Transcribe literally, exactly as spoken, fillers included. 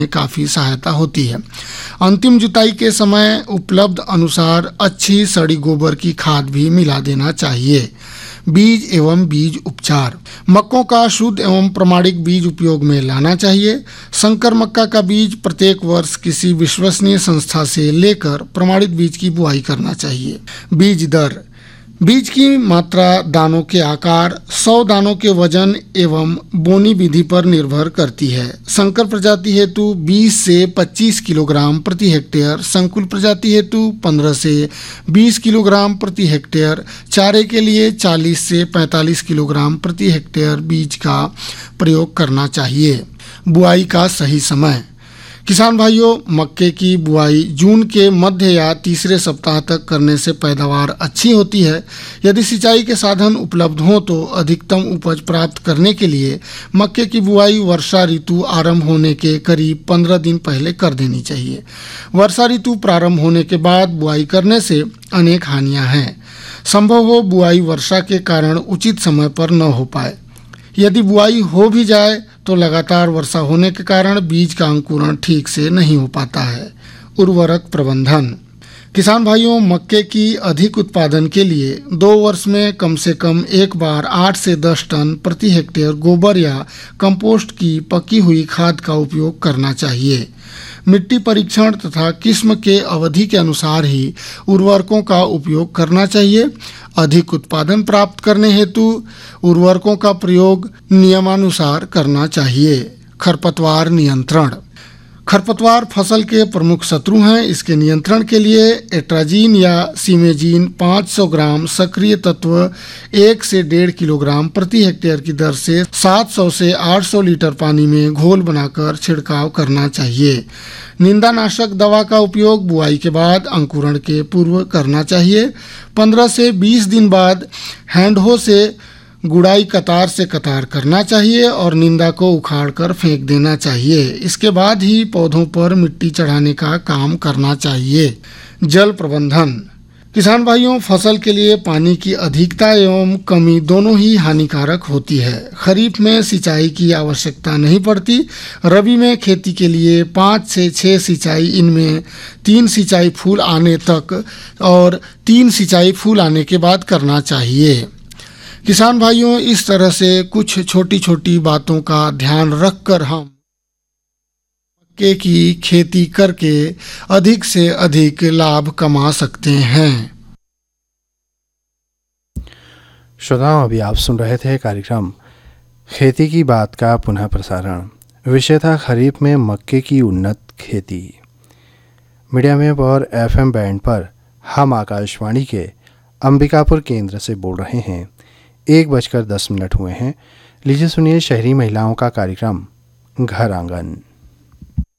काफ़ी सहायता होती है। अंतिम जुताई के समय उपलब्ध अनुसार अच्छी सड़ी गोबर की खाद भी मिला देना चाहिए। बीज एवं बीज उपचार। मक्कों का शुद्ध एवं प्रमाणिक बीज उपयोग में लाना चाहिए। संकर मक्का का बीज प्रत्येक वर्ष किसी विश्वसनीय संस्था से लेकर प्रमाणित बीज की बुआई करना चाहिए। बीज दर। बीज की मात्रा दानों के आकार, सौ दानों के वजन एवं बोनी विधि पर निर्भर करती है। संकर प्रजाति हेतु बीस से पच्चीस किलोग्राम प्रति हेक्टेयर, संकुल प्रजाति हेतु पंद्रह से बीस किलोग्राम प्रति हेक्टेयर, चारे के लिए चालीस से पैंतालीस किलोग्राम प्रति हेक्टेयर बीज का प्रयोग करना चाहिए। बुआई का सही समय। किसान भाइयों, मक्के की बुआई जून के मध्य या तीसरे सप्ताह तक करने से पैदावार अच्छी होती है। यदि सिंचाई के साधन उपलब्ध हों तो अधिकतम उपज प्राप्त करने के लिए मक्के की बुआई वर्षा ऋतु आरंभ होने के करीब पंद्रह दिन पहले कर देनी चाहिए। वर्षा ऋतु प्रारंभ होने के बाद बुआई करने से अनेक हानियां हैं। संभव हो बुआई वर्षा के कारण उचित समय पर न हो पाए। यदि बुआई हो भी जाए तो लगातार वर्षा होने के कारण बीज का अंकुरण ठीक से नहीं हो पाता है। उर्वरक प्रबंधन। किसान भाइयों, मक्के की अधिक उत्पादन के लिए दो वर्ष में कम से कम एक बार आठ से दस टन प्रति हेक्टेयर गोबर या कंपोस्ट की पकी हुई खाद का उपयोग करना चाहिए। मिट्टी परीक्षण तथा किस्म के अवधि के अनुसार ही उर्वरकों का उपयोग करना चाहिए। अधिक उत्पादन प्राप्त करने हेतु उर्वरकों का प्रयोग नियमानुसार करना चाहिए। खरपतवार नियंत्रण। खरपतवार फसल के प्रमुख शत्रु हैं। इसके नियंत्रण के लिए एट्राजीन या सीमेजीन पाँच सौ ग्राम सक्रिय तत्व एक से डेढ़ किलोग्राम प्रति हेक्टेयर की दर से सात सौ से आठ सौ लीटर पानी में घोल बनाकर छिड़काव करना चाहिए। निंदानाशक दवा का उपयोग बुआई के बाद अंकुरण के पूर्व करना चाहिए। पंद्रह से बीस दिन बाद हैंडहो से गुड़ाई कतार से कतार करना चाहिए और निंदा को उखाड़ कर फेंक देना चाहिए। इसके बाद ही पौधों पर मिट्टी चढ़ाने का काम करना चाहिए। जल प्रबंधन। किसान भाइयों, फसल के लिए पानी की अधिकता एवं कमी दोनों ही हानिकारक होती है। खरीफ में सिंचाई की आवश्यकता नहीं पड़ती। रबी में खेती के लिए पाँच से छः सिंचाई, इनमें तीन सिंचाई फूल आने तक और तीन सिंचाई फूल आने के बाद करना चाहिए। किसान भाइयों, इस तरह से कुछ छोटी छोटी बातों का ध्यान रखकर हम मक्के की खेती करके अधिक से अधिक लाभ कमा सकते हैं। श्रोताओं, अभी आप सुन रहे थे कार्यक्रम खेती की बात का पुनः प्रसारण। विषय था खरीफ में मक्के की उन्नत खेती। मीडिया वेव और एफएम बैंड पर हम आकाशवाणी के अंबिकापुर केंद्र से बोल रहे हैं। एक बजकर दस मिनट हुए हैं। लीजिए सुनिए शहरी महिलाओं का कार्यक्रम घर आंगन।